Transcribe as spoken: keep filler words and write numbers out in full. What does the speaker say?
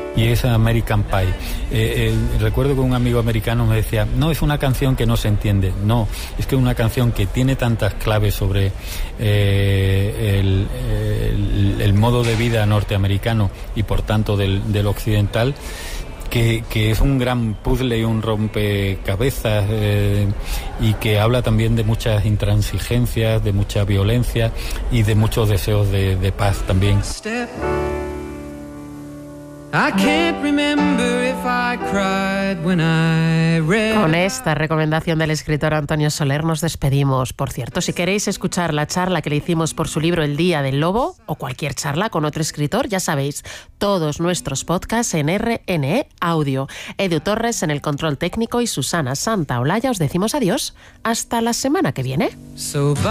y es American Pie. Eh, eh, recuerdo que un amigo americano me decía, no, es una canción que no se entiende. No, es que es una canción que tiene tantas claves sobre eh, el, el, el modo de vida norteamericano y por tanto del, del occidental, Que, que es un gran puzzle y un rompecabezas eh, y que habla también de muchas intransigencias, de mucha violencia y de muchos deseos de, de paz también. I can't remember if I cried when I read. Con esta recomendación del escritor Antonio Soler nos despedimos. Por cierto, si queréis escuchar la charla que le hicimos por su libro El Día del Lobo o cualquier charla con otro escritor, ya sabéis, todos nuestros podcasts en R N E Audio. Edu Torres en el control técnico y Susana Santaolalla os decimos adiós. Hasta la semana que viene. So